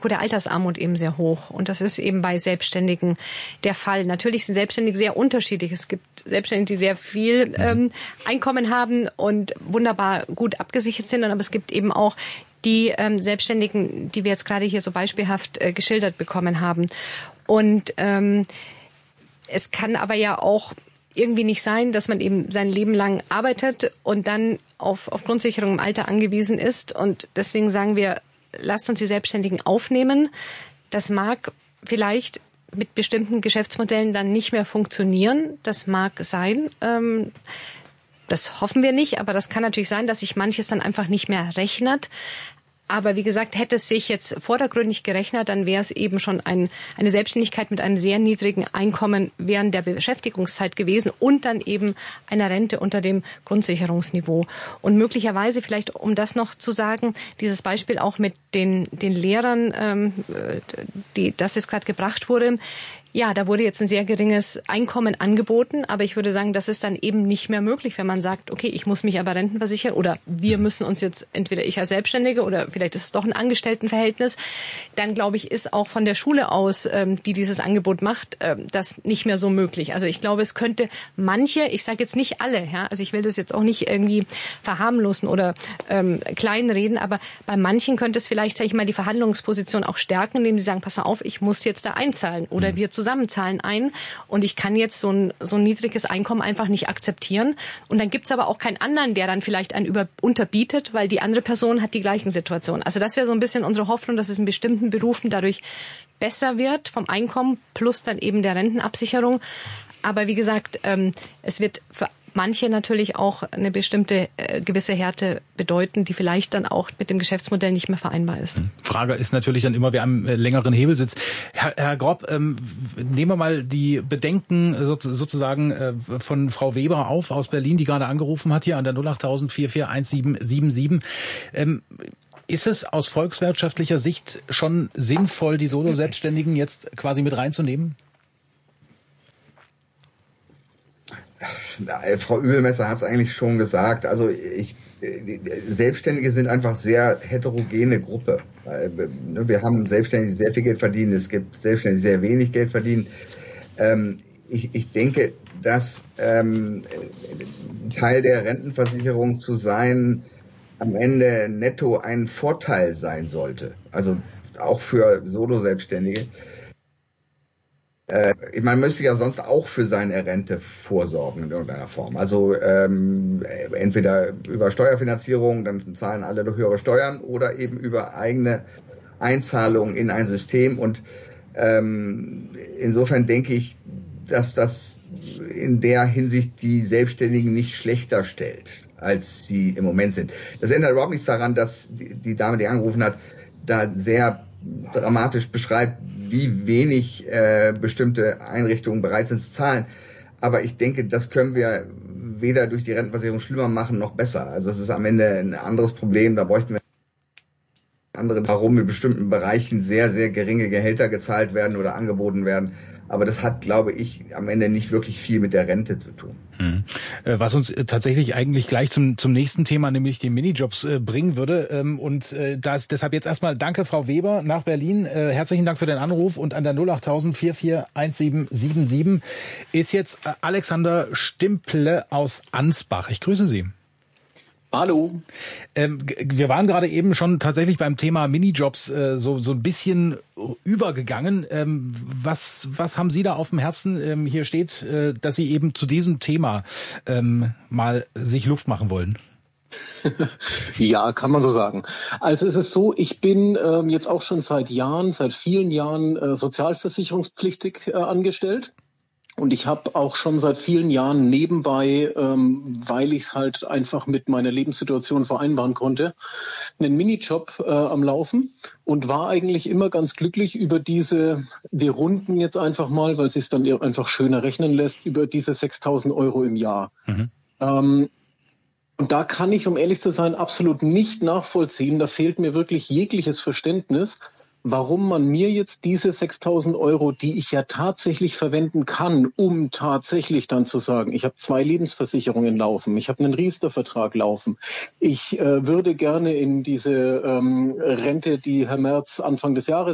Risiko der Altersarmut eben sehr hoch. Und das ist eben bei Selbstständigen der Fall. Natürlich sind Selbstständige sehr unterschiedlich. Es gibt Selbstständige, die sehr viel Einkommen haben und wunderbar gut abgesichert sind. Aber es gibt eben auch die Selbstständigen, die wir jetzt gerade hier so beispielhaft geschildert bekommen haben. Und es kann aber ja auch irgendwie nicht sein, dass man eben sein Leben lang arbeitet und dann auf Grundsicherung im Alter angewiesen ist. Und deswegen sagen wir, lasst uns die Selbstständigen aufnehmen. Das mag vielleicht mit bestimmten Geschäftsmodellen dann nicht mehr funktionieren. Das mag sein. Das hoffen wir nicht, aber das kann natürlich sein, dass sich manches dann einfach nicht mehr rechnet. Aber wie gesagt, hätte es sich jetzt vordergründig gerechnet, dann wäre es eben schon eine Selbstständigkeit mit einem sehr niedrigen Einkommen während der Beschäftigungszeit gewesen und dann eben einer Rente unter dem Grundsicherungsniveau. Und möglicherweise, vielleicht um das noch zu sagen, dieses Beispiel auch mit den Lehrern, das jetzt gerade gebracht wurde. Ja, da wurde jetzt ein sehr geringes Einkommen angeboten, aber ich würde sagen, das ist dann eben nicht mehr möglich, wenn man sagt, okay, ich muss mich aber rentenversichern oder wir müssen uns jetzt, entweder ich als Selbstständige oder vielleicht ist es doch ein Angestelltenverhältnis, dann glaube ich, ist auch von der Schule aus, die dieses Angebot macht, das nicht mehr so möglich. Also ich glaube, es könnte manche, ich sage jetzt nicht alle, ja, also ich will das jetzt auch nicht irgendwie verharmlosen oder kleinreden, aber bei manchen könnte es vielleicht, sage ich mal, die Verhandlungsposition auch stärken, indem sie sagen, pass auf, ich muss jetzt da einzahlen oder wir zusammenzahlen ein und ich kann jetzt so ein niedriges Einkommen einfach nicht akzeptieren. Und dann gibt's aber auch keinen anderen, der dann vielleicht einen unterbietet, weil die andere Person hat die gleichen Situationen. Also das wäre so ein bisschen unsere Hoffnung, dass es in bestimmten Berufen dadurch besser wird vom Einkommen plus dann eben der Rentenabsicherung. Aber wie gesagt, es wird für manche natürlich auch eine bestimmte gewisse Härte bedeuten, die vielleicht dann auch mit dem Geschäftsmodell nicht mehr vereinbar ist. Frage ist natürlich dann immer, wer am längeren Hebel sitzt. Herr Grob, nehmen wir mal die Bedenken sozusagen von Frau Weber auf aus Berlin, die gerade angerufen hat hier an der 08000 441777. Ist es aus volkswirtschaftlicher Sicht schon sinnvoll, die Solo-Selbstständigen jetzt quasi mit reinzunehmen? Frau Übelmesser hat es eigentlich schon gesagt. Also Selbstständige sind einfach sehr heterogene Gruppe. Wir haben Selbstständige, die sehr viel Geld verdienen. Es gibt Selbstständige, die sehr wenig Geld verdienen. Ich denke, dass Teil der Rentenversicherung zu sein am Ende netto ein Vorteil sein sollte. Also auch für Solo-Selbstständige. Man müsste ja sonst auch für seine Rente vorsorgen in irgendeiner Form. Also entweder über Steuerfinanzierung, dann zahlen alle noch höhere Steuern, oder eben über eigene Einzahlungen in ein System. Und insofern denke ich, dass das in der Hinsicht die Selbstständigen nicht schlechter stellt, als sie im Moment sind. Das ändert überhaupt nichts daran, dass die Dame, die angerufen hat, da sehr dramatisch beschreibt, wie wenig bestimmte Einrichtungen bereit sind zu zahlen. Aber ich denke, das können wir weder durch die Rentenversicherung schlimmer machen noch besser. Also das ist am Ende ein anderes Problem. Da bräuchten wir andere, warum in bestimmten Bereichen sehr, sehr geringe Gehälter gezahlt werden oder angeboten werden. Aber das hat, glaube ich, am Ende nicht wirklich viel mit der Rente zu tun. Was uns tatsächlich eigentlich gleich zum nächsten Thema, nämlich die Minijobs, bringen würde. Deshalb jetzt erstmal danke, Frau Weber, nach Berlin. Herzlichen Dank für den Anruf. Und an der 08000 441777 ist jetzt Alexander Stimple aus Ansbach. Ich grüße Sie. Hallo. Wir waren gerade eben schon tatsächlich beim Thema Minijobs so ein bisschen übergegangen. Was haben Sie da auf dem Herzen? Hier steht, dass Sie eben zu diesem Thema mal sich Luft machen wollen. Ja, kann man so sagen. Also es ist so, ich bin jetzt auch schon seit vielen Jahren sozialversicherungspflichtig angestellt. Und ich habe auch schon seit vielen Jahren nebenbei, weil ich es halt einfach mit meiner Lebenssituation vereinbaren konnte, einen Minijob am Laufen und war eigentlich immer ganz glücklich über wir runden jetzt einfach mal, weil es sich dann einfach schöner rechnen lässt, über diese 6.000 Euro im Jahr. Und da kann ich, um ehrlich zu sein, absolut nicht nachvollziehen. Da fehlt mir wirklich jegliches Verständnis, warum man mir jetzt diese 6.000 Euro, die ich ja tatsächlich verwenden kann, um tatsächlich dann zu sagen, ich habe 2 Lebensversicherungen laufen, ich habe einen Riester-Vertrag laufen, ich würde gerne in diese Rente, die Herr Merz Anfang des Jahres